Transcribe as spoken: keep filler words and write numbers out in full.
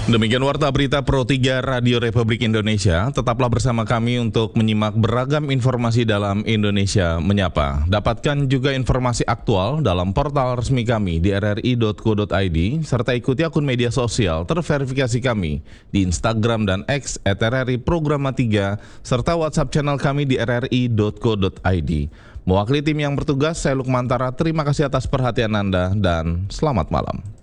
Demikian Warta Berita Pro tiga Radio Republik Indonesia. Tetaplah bersama kami untuk menyimak beragam informasi dalam Indonesia Menyapa. Dapatkan juga informasi aktual dalam portal resmi kami di r r i dot co dot i d serta ikuti akun media sosial terverifikasi kami di Instagram dan X et r r i programa tiga serta WhatsApp channel kami di r r i dot co dot i d. Mewakili tim yang bertugas, saya Lukman Tara. Terima kasih atas perhatian Anda dan selamat malam.